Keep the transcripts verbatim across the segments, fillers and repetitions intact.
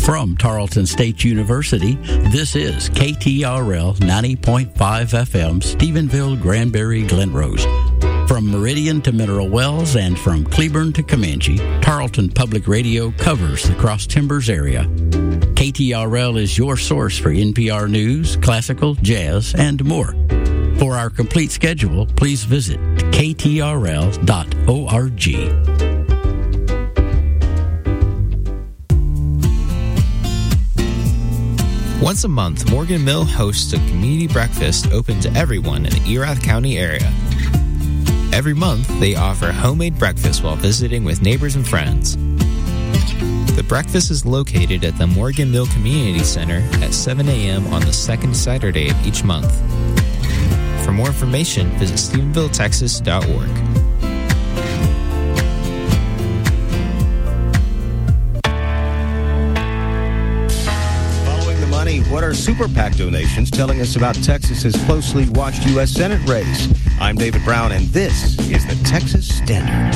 From Tarleton State University, this is K T R L ninety point five F M, Stephenville, Granbury, Glen Rose. From Meridian to Mineral Wells and from Cleburne to Comanche, Tarleton Public Radio covers the Cross Timbers area. K T R L is your source for N P R news, classical, jazz, and more. For our complete schedule, please visit K T R L dot org. Once a month, Morgan Mill hosts a community breakfast open to everyone in the Erath County area. Every month, they offer homemade breakfast while visiting with neighbors and friends. The breakfast is located at the Morgan Mill Community Center at seven a.m. on the second Saturday of each month. For more information, visit Stephenville Texas dot org. What are Super PAC donations telling us about Texas's closely watched U S Senate race? I'm David Brown, and this is the Texas Standard.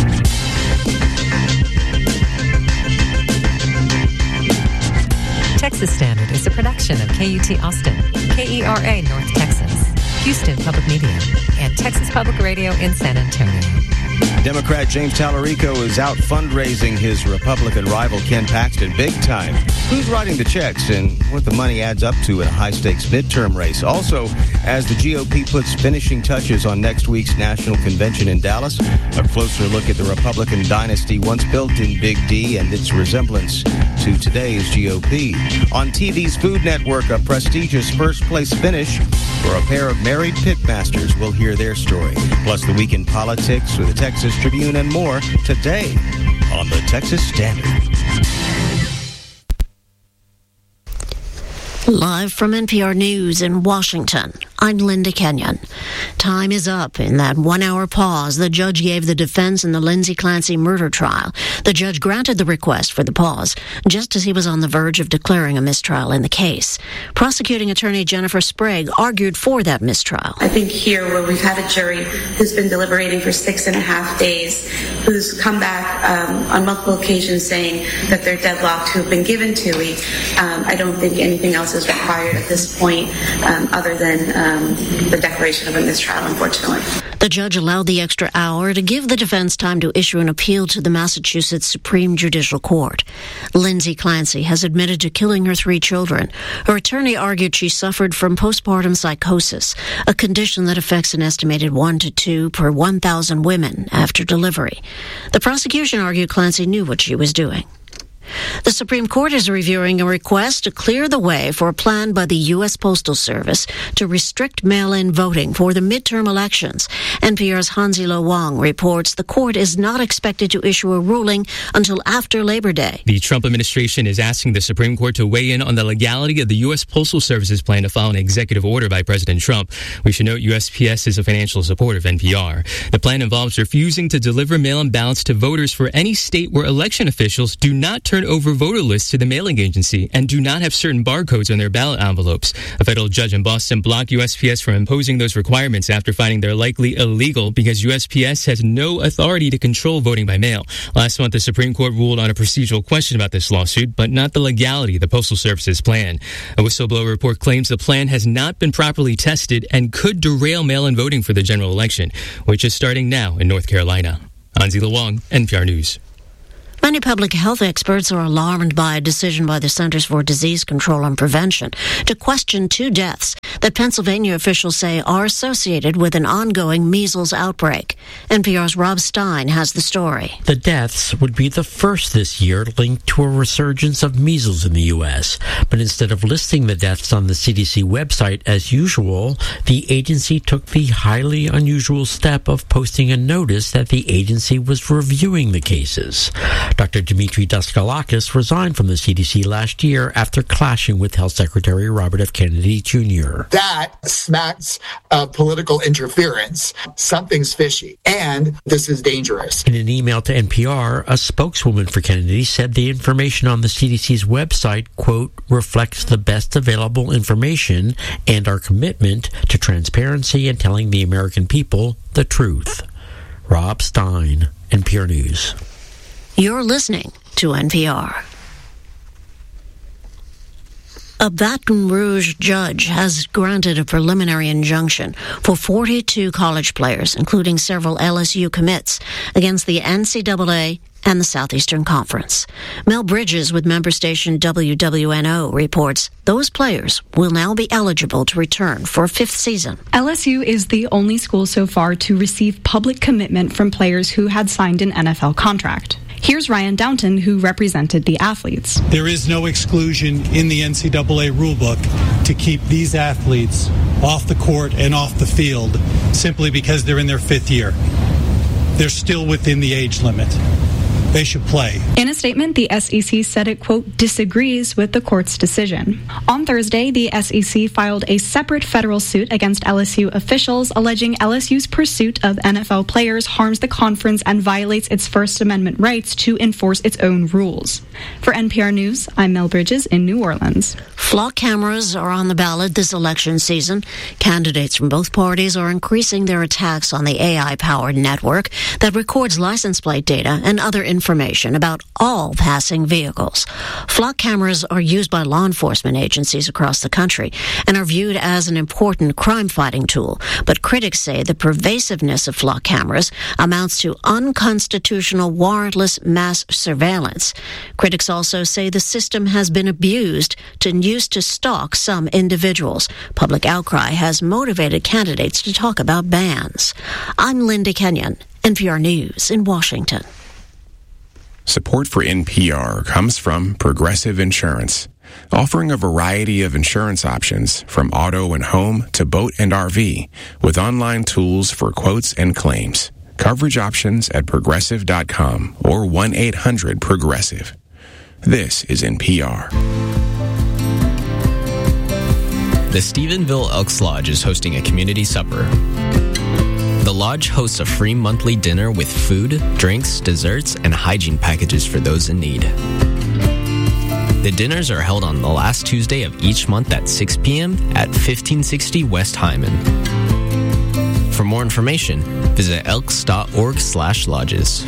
Texas Standard is a production of K U T Austin, K E R A North Texas, Houston Public Media, and Texas Public Radio in San Antonio. Democrat James Tallarico is out fundraising his Republican rival Ken Paxton big time. Who's writing the checks and what the money adds up to in a high-stakes midterm race? Also, as the G O P puts finishing touches on next week's national convention in Dallas, a closer look at the Republican dynasty once built in Big D and its resemblance to today's G O P. On T V's Food Network, a prestigious first-place finish for a pair of married pitmasters. We'll hear their story. Plus, the week in politics with the Texas Tribune and more today on the Texas Standard. Live from N P R News in Washington, I'm Linda Kenyon. Time is up. In that one-hour pause the judge gave the defense in the Lindsay Clancy murder trial. The judge granted the request for the pause, just as he was on the verge of declaring a mistrial in the case. Prosecuting attorney Jennifer Sprague argued for that mistrial. I think here, where we've had a jury who's been deliberating for six and a half days, who's come back um, on multiple occasions saying that they're deadlocked, who've been given two weeks, um, I don't think anything else is required at this point, um, other than um, the declaration of a mistrial, unfortunately. The judge allowed the extra hour to give the defense time to issue an appeal to the Massachusetts Supreme Judicial Court. Lindsay Clancy has admitted to killing her three children. Her attorney argued she suffered from postpartum psychosis, a condition that affects an estimated one to two per one thousand women after delivery. The prosecution argued Clancy knew what she was doing. The Supreme Court is reviewing a request to clear the way for a plan by the U S Postal Service to restrict mail-in voting for the midterm elections. N P R's Hansilo Wang reports the court is not expected to issue a ruling until after Labor Day. The Trump administration is asking the Supreme Court to weigh in on the legality of the U S Postal Service's plan to file an executive order by President Trump. We should note U S P S is a financial supporter of N P R. The plan involves refusing to deliver mail-in ballots to voters for any state where election officials do not turn over voter lists to the mailing agency and do not have certain barcodes on their ballot envelopes. A federal judge in Boston blocked U S P S from imposing those requirements after finding they're likely illegal because U S P S has no authority to control voting by mail. Last month, the Supreme Court ruled on a procedural question about this lawsuit, but not the legality of the Postal Service's plan. A whistleblower report claims the plan has not been properly tested and could derail mail-in voting for the general election, which is starting now in North Carolina. Anzi Luong, N P R News. Many public health experts are alarmed by a decision by the Centers for Disease Control and Prevention to question two deaths that Pennsylvania officials say are associated with an ongoing measles outbreak. N P R's Rob Stein has the story. The deaths would be the first this year linked to a resurgence of measles in the U S, but instead of listing the deaths on the C D C website as usual, the agency took the highly unusual step of posting a notice that the agency was reviewing the cases. Doctor Dimitri Daskalakis resigned from the C D C last year after clashing with Health Secretary Robert F. Kennedy Junior That smacks of political interference. Something's fishy, and this is dangerous. In an email to N P R, a spokeswoman for Kennedy said the information on the C D C's website, quote, reflects the best available information and our commitment to transparency and telling the American people the truth. Rob Stein, N P R News. You're listening to N P R. A Baton Rouge judge has granted a preliminary injunction for forty-two college players, including several L S U commits, against the N C double A and the Southeastern Conference. Mel Bridges with member station W W N O reports those players will now be eligible to return for a fifth season. L S U is the only school so far to receive public commitment from players who had signed an N F L contract. Here's Ryan Downton, who represented the athletes. There is no exclusion in the N C double A rulebook to keep these athletes off the court and off the field simply because they're in their fifth year. They're still within the age limit. They should play. In a statement, the S E C said it, quote, disagrees with the court's decision. On Thursday, the S E C filed a separate federal suit against L S U officials, alleging L S U's pursuit of N F L players harms the conference and violates its First Amendment rights to enforce its own rules. For N P R News, I'm Mel Bridges in New Orleans. Flock cameras are on the ballot this election season. Candidates from both parties are increasing their attacks on the A I-powered network that records license plate data and other information information about all passing vehicles. Flock cameras are used by law enforcement agencies across the country and are viewed as an important crime-fighting tool. But critics say the pervasiveness of flock cameras amounts to unconstitutional warrantless mass surveillance. Critics also say the system has been abused to used to stalk some individuals. Public outcry has motivated candidates to talk about bans. I'm Linda Kenyon, N P R News in Washington. Support for N P R comes from Progressive Insurance, offering a variety of insurance options from auto and home to boat and R V, with online tools for quotes and claims. Coverage options at progressive dot com or one eight hundred progressive. This is N P R. The Stephenville Elks Lodge is hosting a community supper. The lodge hosts a free monthly dinner with food, drinks, desserts, and hygiene packages for those in need. The dinners are held on the last Tuesday of each month at six p.m. at fifteen sixty West Hyman. For more information, visit elks dot org slash lodges.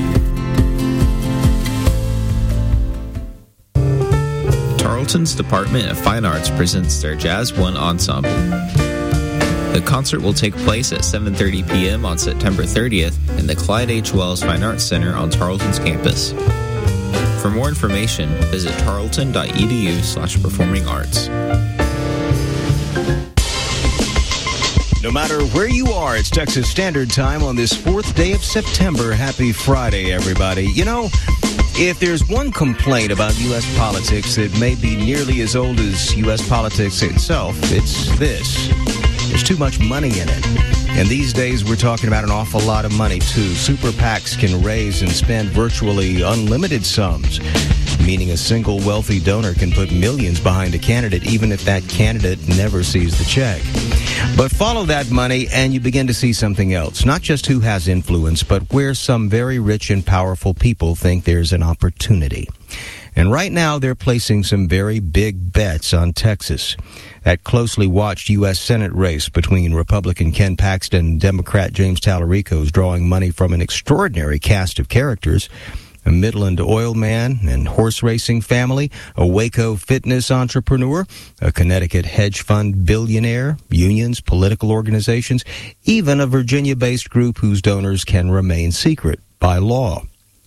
Tarleton's Department of Fine Arts presents their Jazz One Ensemble. The concert will take place at seven thirty p.m. on September thirtieth in the Clyde H. Wells Fine Arts Center on Tarleton's campus. For more information, visit tarleton dot e d u slash performing arts. No matter where you are, it's Texas Standard Time on this fourth day of September. Happy Friday, everybody. You know, if there's one complaint about U S politics that may be nearly as old as U S politics itself, it's this. There's too much money in it. And these days, we're talking about an awful lot of money, too. Super PACs can raise and spend virtually unlimited sums, meaning a single wealthy donor can put millions behind a candidate, even if that candidate never sees the check. But follow that money, and you begin to see something else. Not just who has influence, but where some very rich and powerful people think there's an opportunity. And right now, they're placing some very big bets on Texas. That closely watched U S Senate race between Republican Ken Paxton and Democrat James Talarico is drawing money from an extraordinary cast of characters. A Midland oil man and horse racing family, a Waco fitness entrepreneur, a Connecticut hedge fund billionaire, unions, political organizations, even a Virginia-based group whose donors can remain secret by law.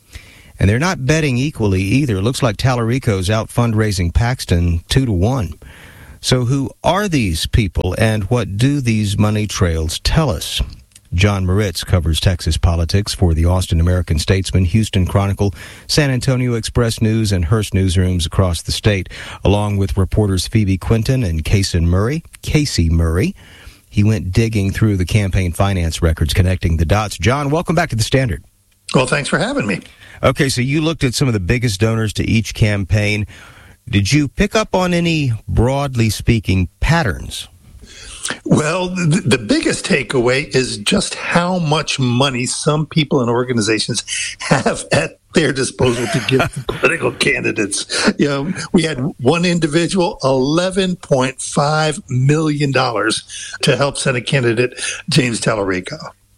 And they're not betting equally either. It looks like Talarico's out fundraising Paxton two to one. So who are these people, and what do these money trails tell us? John Moritz covers Texas politics for the Austin American Statesman, Houston Chronicle, San Antonio Express News, and Hearst newsrooms across the state, along with reporters Phoebe Quinton and Casey Murray. Casey Murray. He went digging through the campaign finance records, connecting the dots. John, welcome back to the Standard. Well, thanks for having me. Okay, so you looked at some of the biggest donors to each campaign. Did you pick up on any, broadly speaking, patterns? Well, the, the biggest takeaway is just how much money some people and organizations have at their disposal to give to political candidates. You know, we had one individual, eleven point five million dollars to help Senate candidate James Talarico.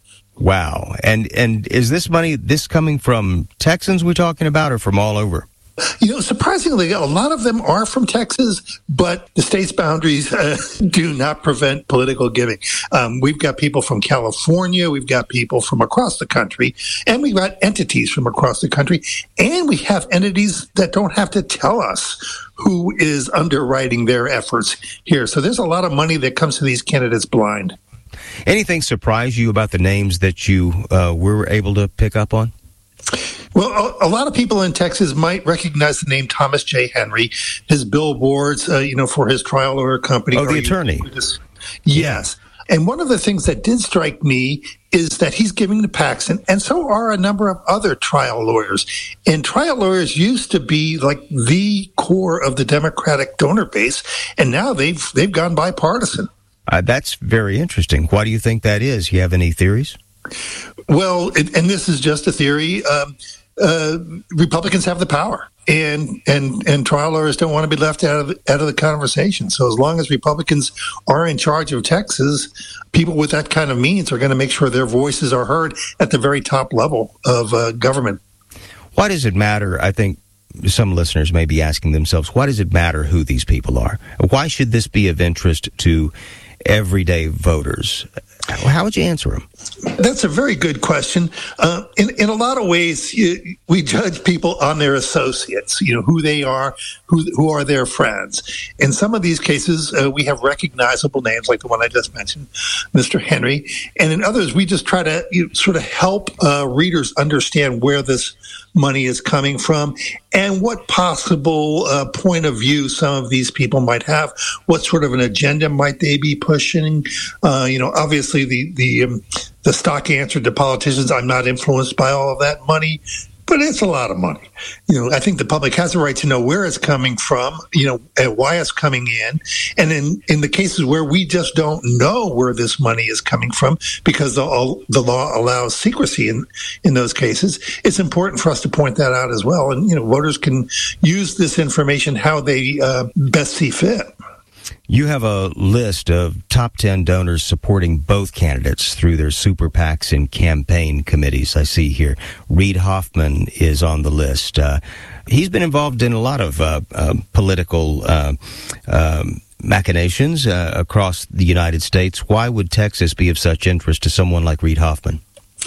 Wow. And and is this money, this coming from Texans we're talking about, or from all over? You know, surprisingly, a lot of them are from Texas, but the state's boundaries uh, do not prevent political giving. Um, we've got people from California, we've got people from across the country, and we've got entities from across the country, and we have entities that don't have to tell us who is underwriting their efforts here. So there's a lot of money that comes to these candidates blind. Anything surprise you about the names that you uh, were able to pick up on? Well, a, a lot of people in Texas might recognize the name Thomas J. Henry, his billboards, uh, you know, for his trial lawyer company. Oh, the attorney. Yes. And one of the things that did strike me is that he's giving to Paxton, and so are a number of other trial lawyers. And trial lawyers used to be like the core of the Democratic donor base, and now they've they've gone bipartisan. Uh, that's very interesting. Why do you think that is? You have any theories? Well, it, and this is just a theory. Um, uh, Republicans have the power, and and and trial lawyers don't want to be left out of the, out of the conversation. So as long as Republicans are in charge of Texas, people with that kind of means are going to make sure their voices are heard at the very top level of uh, government. Why does it matter? I think some listeners may be asking themselves, why does it matter who these people are? Why should this be of interest to everyday voters? How would you answer them? That's a very good question. Uh, in in a lot of ways, you, we judge people on their associates, you know, who they are, who who are their friends. In some of these cases, uh, we have recognizable names like the one I just mentioned, Mister Henry. And in others, we just try to you know, sort of help uh, readers understand where this money is coming from and what possible uh, point of view some of these people might have. What sort of an agenda might they be pushing? Uh, you know, obviously the the um, the stock answer to politicians, I'm not influenced by all of that money, but it's a lot of money. You know, I think the public has a right to know where it's coming from, you know, and why it's coming in. And in, in the cases where we just don't know where this money is coming from because the, the law allows secrecy in, in those cases, it's important for us to point that out as well. And, you know, voters can use this information how they uh, best see fit. You have a list of top ten donors supporting both candidates through their super PACs and campaign committees. I see here Reid Hoffman is on the list. Uh, he's been involved in a lot of uh, uh, political uh, um, machinations uh, across the United States. Why would Texas be of such interest to someone like Reid Hoffman?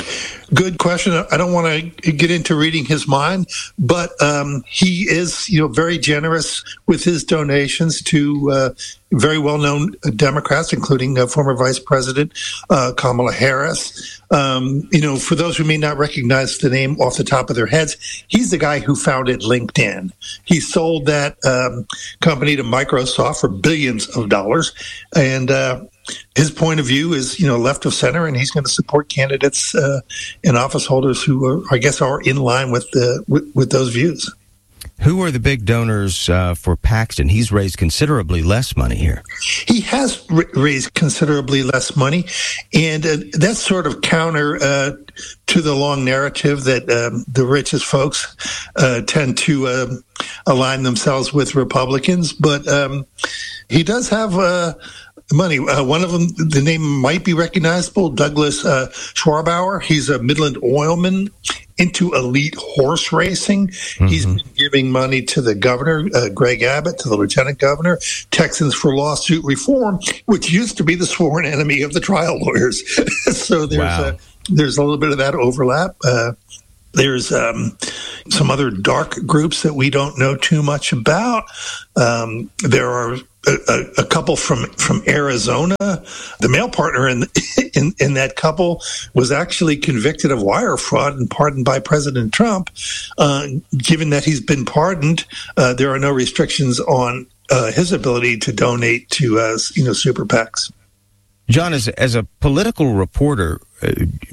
Good question. I don't want to get into reading his mind, but um, he is, you know, very generous with his donations to uh, very well-known Democrats, including uh, former Vice President uh, Kamala Harris. Um, you know, for those who may not recognize the name off the top of their heads, he's the guy who founded LinkedIn. He sold that um, company to Microsoft for billions of dollars, and uh, his point of view is, you know, left of center, and he's going to support candidates uh, and office holders who are, I guess, are in line with the with, with those views. Who are the big donors uh, for Paxton? He's raised considerably less money here. He has r- raised considerably less money, and uh, that's sort of counter uh, to the long narrative that um, the richest folks uh, tend to uh, align themselves with Republicans. But um, he does have uh, money. Uh, one of them, the name might be recognizable, Douglas uh, Schwarbauer. He's a Midland oilman into elite horse racing. Mm-hmm. He's been giving money to the governor, uh, Greg Abbott, to the lieutenant governor, Texans for Lawsuit Reform, which used to be the sworn enemy of the trial lawyers. So there's wow. a, there's a little bit of that overlap. Uh, There's um, some other dark groups that we don't know too much about. Um, there are a, a couple from, from Arizona. The male partner in, in in that couple was actually convicted of wire fraud and pardoned by President Trump. Uh, given that he's been pardoned, uh, there are no restrictions on uh, his ability to donate to uh, you know super PACs. John, as as a political reporter, uh,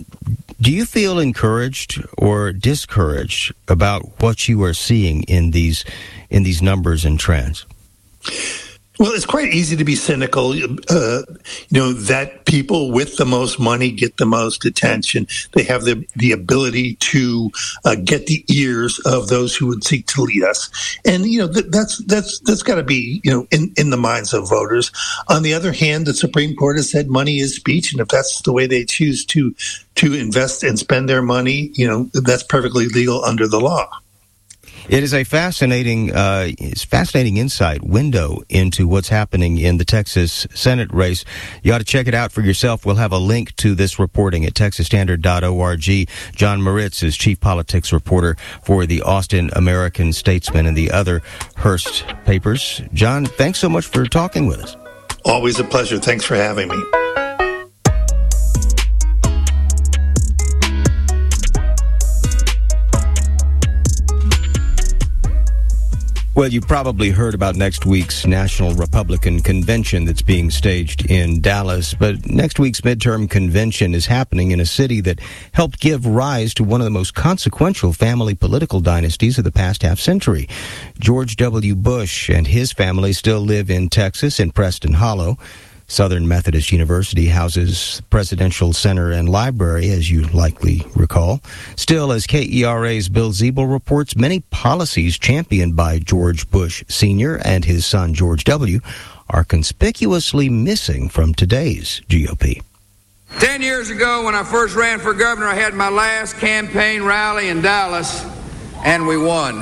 do you feel encouraged or discouraged about what you are seeing in these in these numbers and trends? Well, it's quite easy to be cynical, uh, you know, that people with the most money get the most attention. They have the, the ability to uh, get the ears of those who would seek to lead us. And, you know, th- that's that's that's got to be, you know, in, in the minds of voters. On the other hand, the Supreme Court has said money is speech. And if that's the way they choose to to invest and spend their money, you know, that's perfectly legal under the law. It is a fascinating, uh, it's fascinating insight window into what's happening in the Texas Senate race. You ought to check it out for yourself. We'll have a link to this reporting at texas standard dot org. John Moritz is chief politics reporter for the Austin American Statesman and the other Hearst papers. John, thanks so much for talking with us. Always a pleasure. Thanks for having me. Well, you probably heard about next week's National Republican Convention that's being staged in Dallas, but next week's midterm convention is happening in a city that helped give rise to one of the most consequential family political dynasties of the past half century. George W. Bush and his family still live in Texas, in Preston Hollow. Southern Methodist University houses the Presidential Center and Library, as you likely recall. Still, as K E R A's Bill Ziebel reports, many policies championed by George Bush Senior and his son George W. are conspicuously missing from today's G O P. Ten years ago, when I first ran for governor, I had my last campaign rally in Dallas, and we won.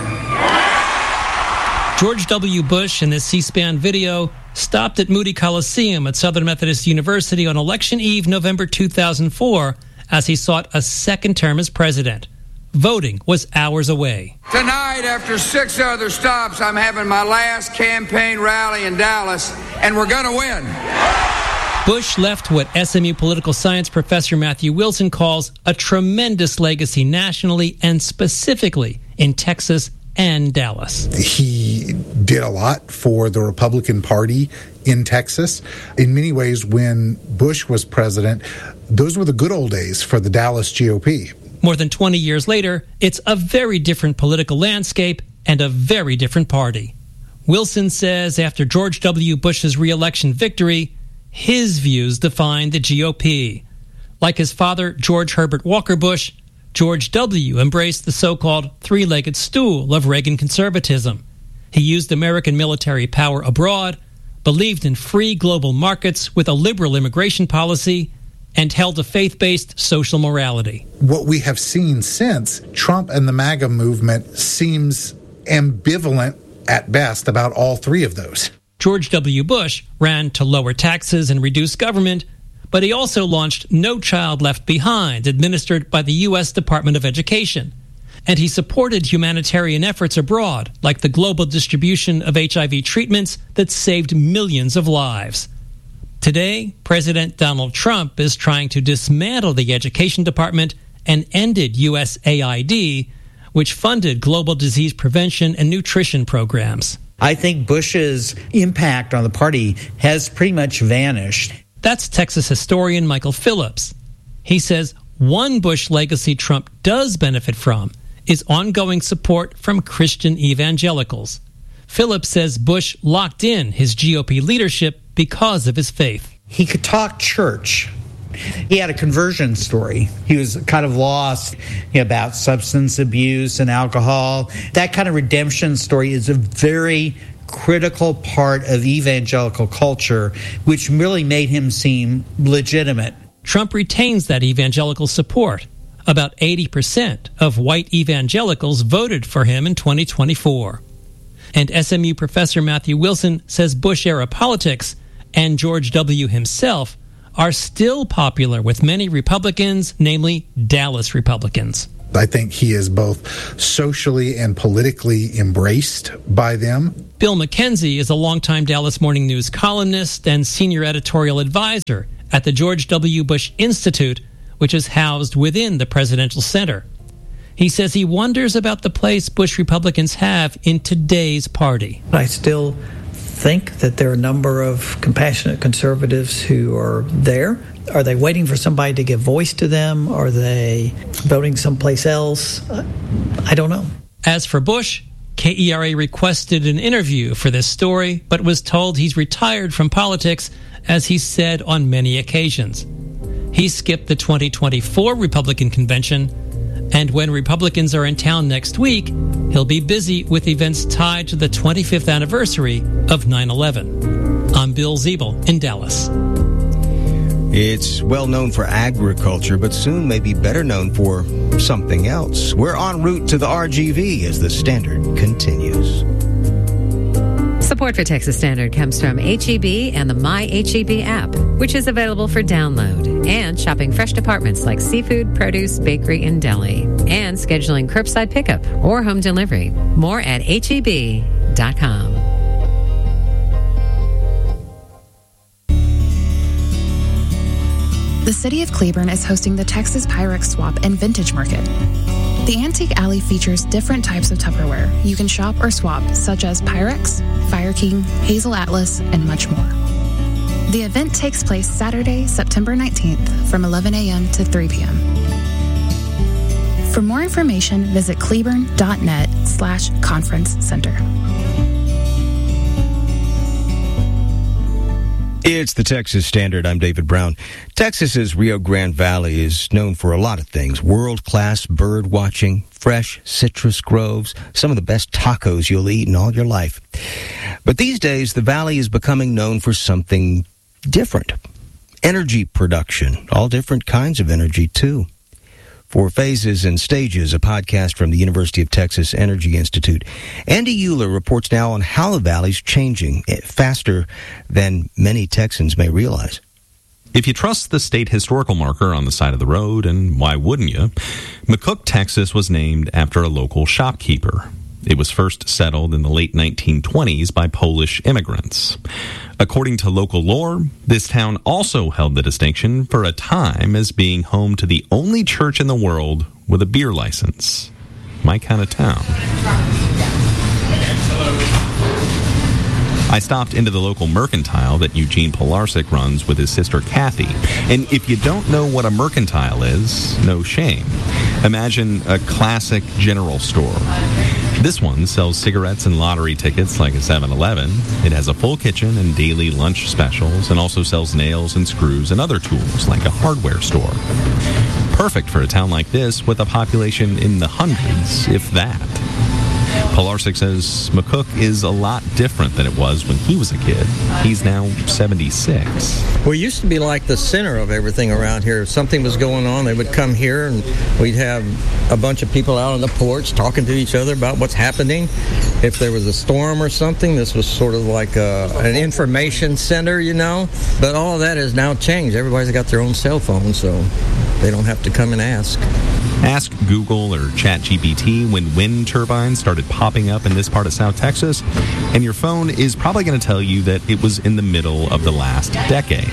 George W. Bush, in this C-SPAN video, stopped at Moody Coliseum at Southern Methodist University on election eve, November two thousand four, as he sought a second term as president. Voting was hours away. Tonight, after six other stops, I'm having my last campaign rally in Dallas, and we're going to win. Bush left what S M U political science professor Matthew Wilson calls a tremendous legacy nationally and specifically in Texas and Dallas. He did a lot for the Republican Party in Texas. In many ways, when Bush was president, those were the good old days for the Dallas G O P. More than twenty years later, it's a very different political landscape and a very different party. Wilson says after George W. Bush's re-election victory, his views defined the G O P. Like his father, George Herbert Walker Bush, George W. embraced the so-called three-legged stool of Reagan conservatism. He used American military power abroad, believed in free global markets with a liberal immigration policy, and held a faith-based social morality. What we have seen since, Trump and the MAGA movement seems ambivalent at best about all three of those. George W. Bush ran to lower taxes and reduce government, but he also launched No Child Left Behind, administered by the U S Department of Education. And he supported humanitarian efforts abroad, like the global distribution of H I V treatments that saved millions of lives. Today, President Donald Trump is trying to dismantle the Education Department and ended U S A I D, which funded global disease prevention and nutrition programs. I think Bush's impact on the party has pretty much vanished. That's Texas historian Michael Phillips. He says one Bush legacy Trump does benefit from is ongoing support from Christian evangelicals. Phillips says Bush locked in his G O P leadership because of his faith. He could talk church. He had a conversion story. He was kind of lost about substance abuse and alcohol. That kind of redemption story is a very critical part of evangelical culture, which really made him seem legitimate. Trump retains that evangelical support. About eighty percent of white evangelicals voted for him in twenty twenty-four. And S M U professor Matthew Wilson says Bush-era politics and George W. himself are still popular with many Republicans, namely Dallas Republicans. I think he is both socially and politically embraced by them. Bill McKenzie is a longtime Dallas Morning News columnist and senior editorial advisor at the George W. Bush Institute, which is housed within the Presidential Center. He says he wonders about the place Bush Republicans have in today's party. I still think that there are a number of compassionate conservatives who are there. Are they waiting for somebody to give voice to them? Are they voting someplace else? I don't know. As for Bush, K E R A requested an interview for this story, but was told he's retired from politics, as he said on many occasions. He skipped the twenty twenty-four Republican convention, and when Republicans are in town next week, he'll be busy with events tied to the twenty-fifth anniversary of nine eleven. I'm Bill Ziebel in Dallas. It's well known for agriculture, but soon may be better known for something else. We're en route to the R G V as the Standard continues. Support for Texas Standard comes from H E B and the My H E B app, which is available for download, and shopping fresh departments like seafood, produce, bakery, and deli, and scheduling curbside pickup or home delivery. More at H E B dot com. The City of Cleburne is hosting the Texas Pyrex Swap and Vintage Market. The Antique Alley features different types of Tupperware you can shop or swap, such as Pyrex, Fire King, Hazel Atlas, and much more. The event takes place Saturday, September nineteenth from eleven a.m. to three p.m. For more information, visit cleburne.net slash conference center. It's the Texas Standard. I'm David Brown. Texas's Rio Grande Valley is known for a lot of things. World-class bird watching, fresh citrus groves, some of the best tacos you'll eat in all your life. But these days, the valley is becoming known for something different. Energy production. All different kinds of energy, too. For Phases and Stages, a podcast from the University of Texas Energy Institute, Andy Euler reports now on how the valley's changing faster than many Texans may realize. If you trust the state historical marker on the side of the road, and why wouldn't you, McCook, Texas was named after a local shopkeeper. It was first settled in the late nineteen twenties by Polish immigrants. According to local lore, this town also held the distinction for a time as being home to the only church in the world with a beer license. My kind of town. I stopped into the local mercantile that Eugene Pilarczyk runs with his sister Kathy. And if you don't know what a mercantile is, no shame. Imagine a classic general store. This one sells cigarettes and lottery tickets like a seven eleven. It has a full kitchen and daily lunch specials, and also sells nails and screws and other tools like a hardware store. Perfect for a town like this with a population in the hundreds, if that. Pilarczyk says McCook is a lot different than it was when he was a kid. He's now seventy-six. We used to be like the center of everything around here. If something was going on, they would come here and we'd have a bunch of people out on the porch talking to each other about what's happening. If there was a storm or something, this was sort of like a, an information center, you know. But all of that has now changed. Everybody's got their own cell phone, so they don't have to come and ask. Ask Google or ChatGPT when wind turbines started popping up in this part of South Texas, and your phone is probably going to tell you that it was in the middle of the last decade.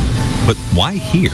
But why here?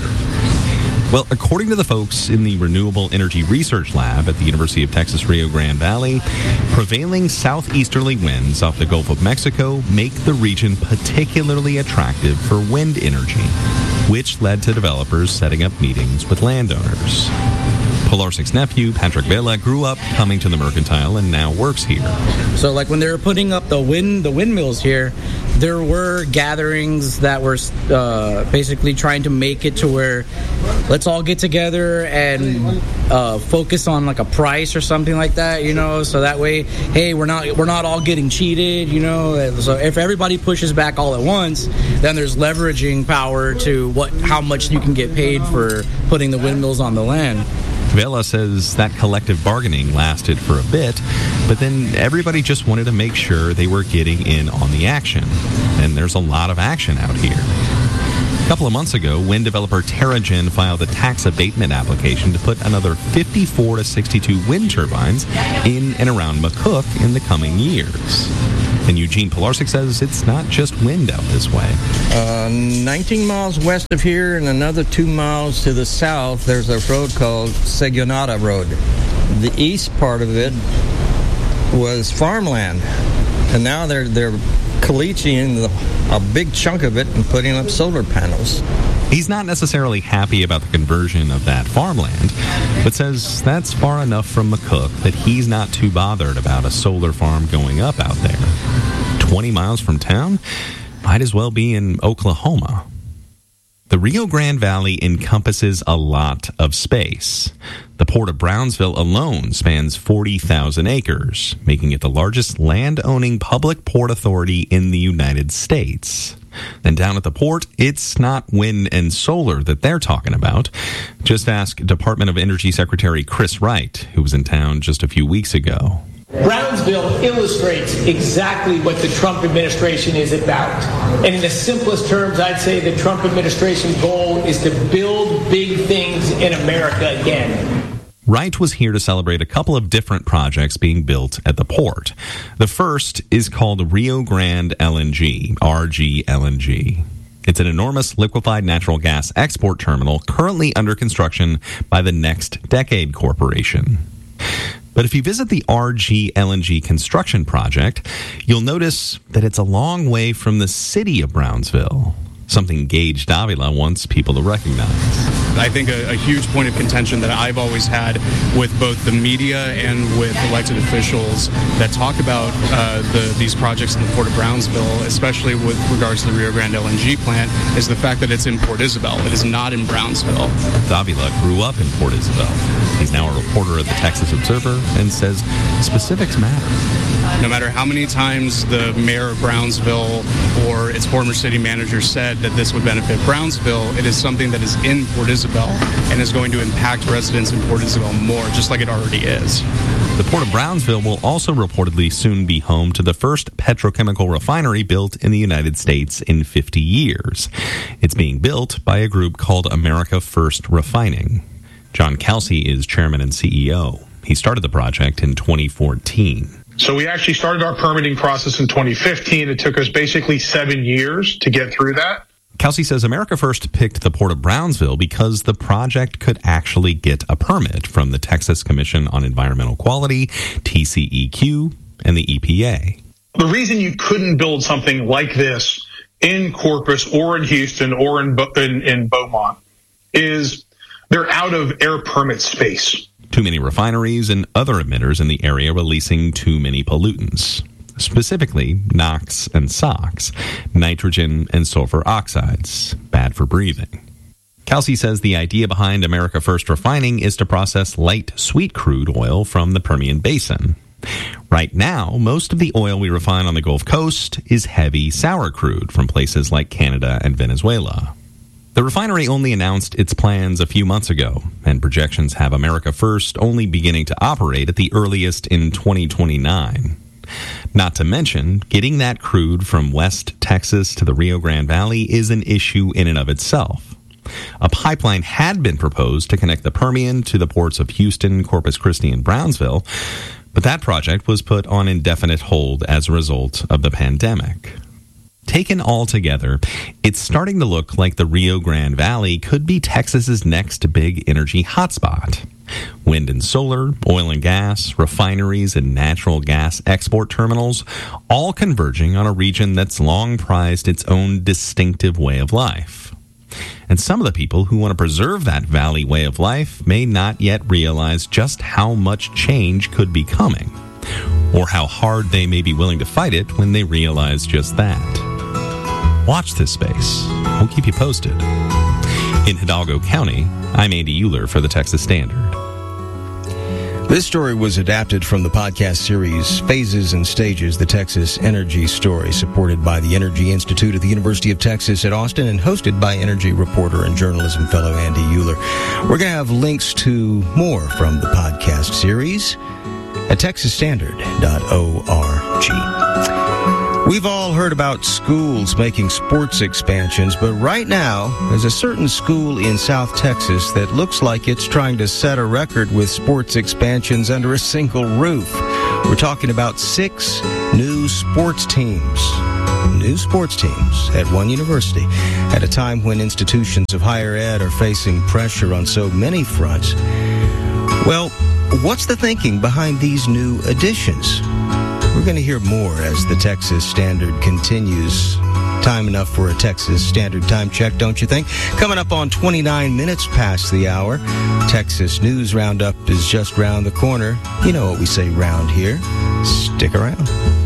Well, according to the folks in the Renewable Energy Research Lab at the University of Texas Rio Grande Valley, prevailing southeasterly winds off the Gulf of Mexico make the region particularly attractive for wind energy, which led to developers setting up meetings with landowners. Pilarczyk's nephew, Patrick Vela, grew up coming to the mercantile and now works here. So like when they were putting up the wind, the windmills here, there were gatherings that were uh, basically trying to make it to where let's all get together and uh, focus on like a price or something like that, you know, so that way, hey, we're not we're not all getting cheated, you know. So if everybody pushes back all at once, then there's leveraging power to what how much you can get paid for putting the windmills on the land. Vela says that collective bargaining lasted for a bit, but then everybody just wanted to make sure they were getting in on the action. And there's a lot of action out here. A couple of months ago, wind developer TerraGen filed a tax abatement application to put another fifty-four to sixty-two wind turbines in and around McCook in the coming years. And Eugene Pilarczyk says it's not just wind out this way. Uh, nineteen miles west of here and another two miles to the south, there's a road called Segunata Road. The east part of it was farmland, and now they're they're caliche-ing the, a big chunk of it and putting up solar panels. He's not necessarily happy about the conversion of that farmland, but says that's far enough from McCook that he's not too bothered about a solar farm going up out there. twenty miles from town? Might as well be in Oklahoma. The Rio Grande Valley encompasses a lot of space. The Port of Brownsville alone spans forty thousand acres, making it the largest land-owning public port authority in the United States. And down at the port, it's not wind and solar that they're talking about. Just ask Department of Energy Secretary Chris Wright, who was in town just a few weeks ago. Brownsville illustrates exactly what the Trump administration is about. And in the simplest terms, I'd say the Trump administration goal is to build big things in America again. Wright was here to celebrate a couple of different projects being built at the port. The first is called Rio Grande L N G, R G L N G. It's an enormous liquefied natural gas export terminal currently under construction by the Next Decade Corporation. But if you visit the R G L N G construction project, you'll notice that it's a long way from the city of Brownsville, something Gage Davila wants people to recognize. I think a, a huge point of contention that I've always had with both the media and with elected officials that talk about uh, the, these projects in the Port of Brownsville, especially with regards to the Rio Grande L N G plant, is the fact that it's in Port Isabel. It is not in Brownsville. Davila grew up in Port Isabel. He's now a reporter at the Texas Observer and says specifics matter. No matter how many times the mayor of Brownsville or its former city manager said that this would benefit Brownsville, it is something that is in Port Isabel and is going to impact residents in Port Isabel more, just like it already is. The Port of Brownsville will also reportedly soon be home to the first petrochemical refinery built in the United States in fifty years. It's being built by a group called America First Refining. John Kelsey is chairman and C E O. He started the project in twenty fourteen. So we actually started our permitting process in twenty fifteen. It took us basically seven years to get through that. Kelsey says America First picked the Port of Brownsville because the project could actually get a permit from the Texas Commission on Environmental Quality, T C E Q, and the E P A. The reason you couldn't build something like this in Corpus or in Houston or in, in, in Beaumont is they're out of air permit space. Too many refineries and other emitters in the area releasing too many pollutants. Specifically, NOx and SOx, nitrogen and sulfur oxides, bad for breathing. Kelsey says the idea behind America First Refining is to process light, sweet crude oil from the Permian Basin. Right now, most of the oil we refine on the Gulf Coast is heavy, sour crude from places like Canada and Venezuela. The refinery only announced its plans a few months ago, and projections have America First only beginning to operate at the earliest in twenty twenty-nine. Not to mention, getting that crude from West Texas to the Rio Grande Valley is an issue in and of itself. A pipeline had been proposed to connect the Permian to the ports of Houston, Corpus Christi, and Brownsville, but that project was put on indefinite hold as a result of the pandemic. Taken all together, it's starting to look like the Rio Grande Valley could be Texas's next big energy hotspot. Wind and solar, oil and gas, refineries, and natural gas export terminals, all converging on a region that's long prized its own distinctive way of life. And some of the people who want to preserve that valley way of life may not yet realize just how much change could be coming, or how hard they may be willing to fight it when they realize just that. Watch this space. We'll keep you posted. In Hidalgo County, I'm Andy Euler for the Texas Standard. This story was adapted from the podcast series Phases and Stages, the Texas Energy Story, supported by the Energy Institute of the University of Texas at Austin and hosted by energy reporter and journalism fellow Andy Euler. We're going to have links to more from the podcast series at texas standard dot org. We've all heard about schools making sports expansions, but right now, there's a certain school in South Texas that looks like it's trying to set a record with sports expansions under a single roof. We're talking about six new sports teams. New sports teams at one university at a time when institutions of higher ed are facing pressure on so many fronts. Well, what's the thinking behind these new additions? We're going to hear more as the Texas Standard continues. Time enough for a Texas Standard time check, don't you think? Coming up on twenty-nine minutes past the hour, Texas News Roundup is just round the corner. You know what we say round here. Stick around.